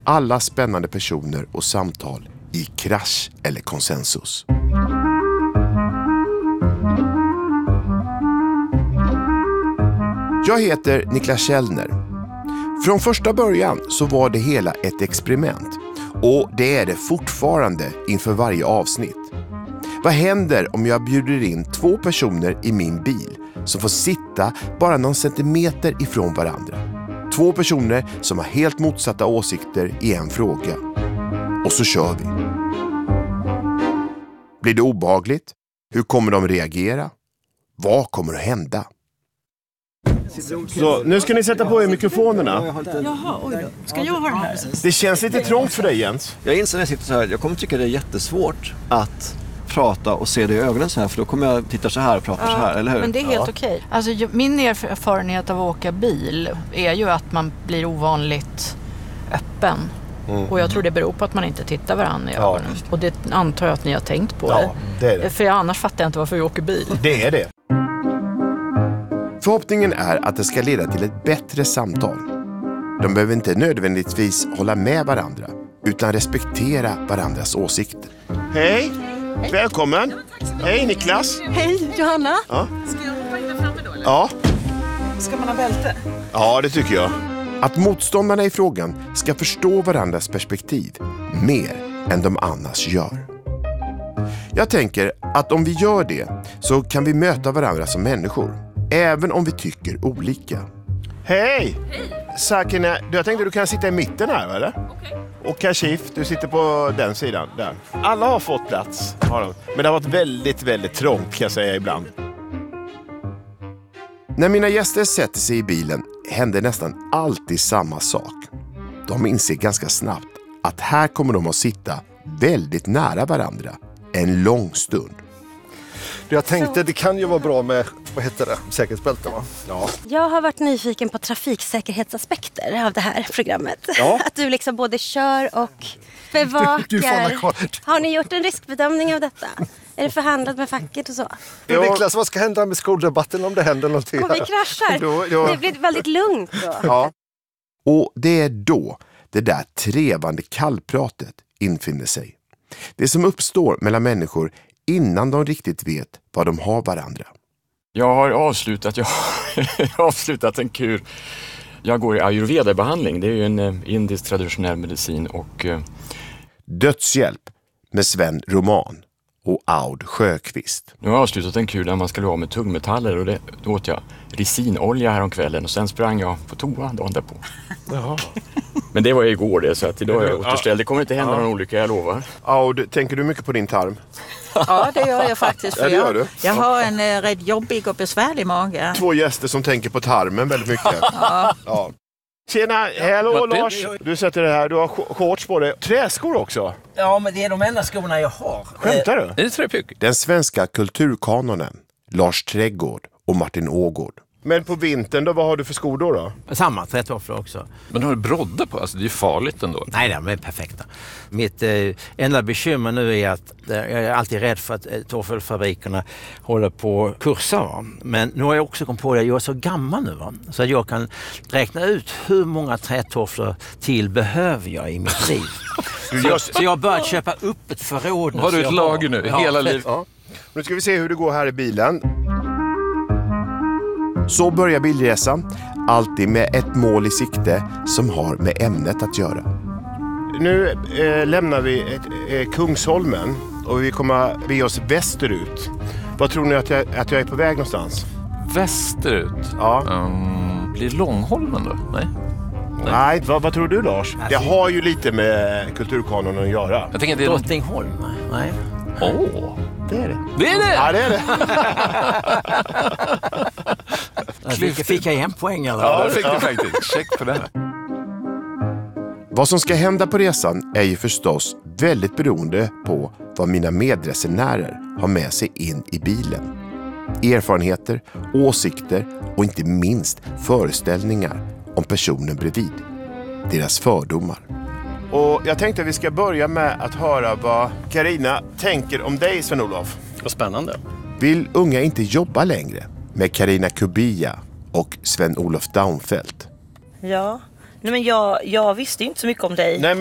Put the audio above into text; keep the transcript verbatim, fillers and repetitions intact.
Alla spännande personer och samtal i krasch eller konsensus. Jag heter Niklas Källner. Från första början så var det hela ett experiment. Och det är det fortfarande inför varje avsnitt. Vad händer om jag bjuder in två personer i min bil som får sitta bara någon centimeter ifrån varandra? Två personer som har helt motsatta åsikter i en fråga. Och så kör vi. Blir det obehagligt? Hur kommer de reagera? Vad kommer att hända? Så, nu ska ni sätta på er mikrofonerna. Jaha, oj då. Ska jag ha den här? Det känns lite trångt för dig, Jens. Jag inser när jag sitter så här, jag kommer tycka det är jättesvårt att prata och se det i ögonen så här, för då kommer jag titta så här och prata Ja, så här, eller hur? Men det är helt ja. okej. Alltså, ju- min erfarenhet av att åka bil är ju att man blir ovanligt öppen. Mm. Och jag tror det beror på att man inte tittar varandra i Ja, ögonen. Och det antar jag att ni har tänkt på. Ja, det är det. För jag annars fattar jag inte varför vi åker bil. Det är det. Förhoppningen är att det ska leda till ett bättre samtal. De behöver inte nödvändigtvis hålla med varandra, utan respektera varandras åsikter. Hej, välkommen. Hej Niklas. Hej, Johanna. Ja. Ska jag hoppa in där framme då, eller? Ja. Ska man ha bälte? Ja, det tycker jag. Att motståndarna i frågan ska förstå varandras perspektiv mer än de annars gör. Jag tänker att om vi gör det så kan vi möta varandra som människor, även om vi tycker olika. Hej! Sakina, jag tänkte du kan sitta i mitten här, eller? Okej. Och Kashif, du sitter på den sidan där. Alla har fått plats, har de. Men det har varit väldigt, väldigt trångt kan jag säga ibland. När mina gäster sätter sig i bilen händer nästan alltid samma sak. De inser ganska snabbt att här kommer de att sitta väldigt nära varandra en lång stund. Jag tänkte det kan ju vara bra med, vad heter det, säkerhetsbälten, va? Ja. Jag har varit nyfiken på trafiksäkerhetsaspekter av det här programmet. Ja. Att du liksom både kör och bevakar. Du, du får hålla kvar. Har ni gjort en riskbedömning av detta? Är det förhandlat med facket och så? Du, Niklas, vad ska hända med skoldebatten om det händer någonting Om vi här? kraschar, Då- då- det blir väldigt lugnt då. Ja. Och det är då det där trevande kallpratet infinner sig. Det som uppstår mellan människor innan de riktigt vet vad de har varandra. Jag har avslutat, jag har avslutat en kur. Jag går i ayurveda-behandling. Det är ju en eh, indisk traditionell medicin. Och, eh, Dödshjälp med Sven Roman och Aud Sjöqvist. nu har jag avslutat en kur där man ska bli av med tungmetaller. Och det, då åt jag resinolja här om kvällen. Och sen sprang jag på toa dagen därpå. Jaha. Men det var ju igår det, så att idag är jag återställd. Det kommer inte hända Ja. någon olycka, jag lovar. Aud, tänker du mycket på din tarm? Ja, det gör jag faktiskt. För Ja, det gör jag, du. jag har en eh, rätt jobbig och besvärlig mage. Två gäster som tänker på tarmen väldigt mycket. Ja. Ja. Tjena, hallå Martin. Lars. Du sätter det här, du har sh- shorts på dig. Träskor också. Ja, men det är de enda skorna jag har. Skämtar du? Det är träpyck. Den svenska kulturkanonen Lars Trädgård och Martin Ågård. Men på vintern då, vad har du för skor då? då? Samma trätofflor också. Men har du brodde på? Alltså det är ju farligt ändå. Nej, de är perfekta. Mitt eh, enda bekymmer nu är att eh, jag är alltid rädd för att eh, toffelfabrikerna håller på att kursa. Va? Men nu har jag också kommit på det, jag är så gammal nu. Va? Så att jag kan räkna ut hur många trätofflor till behöver jag i mitt liv. så, så jag har börjat köpa upp ett förråd. Har du ett jag lager nu? Ja, Hela för- livet? Ja. Nu ska vi se hur det går här i bilen. Så börjar bilresan, alltid med ett mål i sikte som har med ämnet att göra. Nu eh, lämnar vi ett, eh, Kungsholmen och vi kommer bege oss västerut. Vad tror ni att jag, att jag är på väg någonstans? Västerut? Ja. Um, blir Långholmen då? Nej. Nej, vad, vad tror du Lars? Det har ju lite med kulturkanonen att göra. Jag tänker att det är... Drottningholm? Nej. Åh! Oh. Det är det. Det är det! Ja, det är det. Fick, fick jag en poäng eller? Ja, det fick du faktiskt. Check på det. Vad som ska hända på resan är ju förstås väldigt beroende på vad mina medresenärer har med sig in i bilen. Erfarenheter, åsikter och inte minst föreställningar om personen bredvid. Deras fördomar. Och jag tänkte att vi ska börja med att höra vad Carina tänker om dig, Sven-Olof. Vad spännande. Vill unga inte jobba längre med Carina Kubia och Sven-Olof Daunfeldt? Ja, Nej, men jag, jag visste ju inte så mycket om dig. Nej,